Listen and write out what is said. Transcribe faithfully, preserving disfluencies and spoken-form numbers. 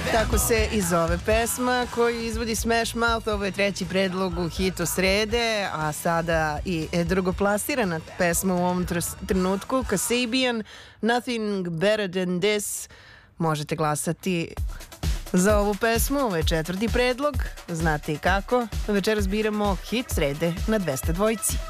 Tako se i zove pesma koju izvodi Smash Mouth. Ovo je treći predlog u hitu srede, a sada i drugoplasirana pesma u ovom trenutku, Kasabian, Nothing Better Than This. Možete glasati za ovu pesmu, ovo je četvrti predlog, znate i kako. Večeras biramo hit srede na dvesta dvojici.